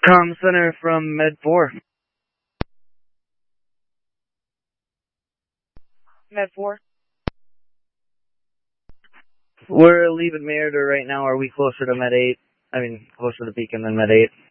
Comm Center from Med 4. Med 4. We're leaving Mirador right now. Are we closer to Med 8? I mean, closer to Beacon than Med 8.